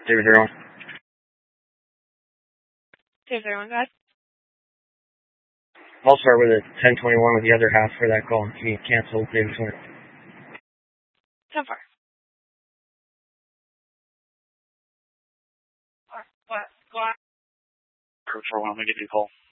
001. 001, go ahead. I'll start with a 1021 with the other half for that call. Can you cancel David Swinner? 10-4. What? Go on. Approach 41, I'm going to give you a call.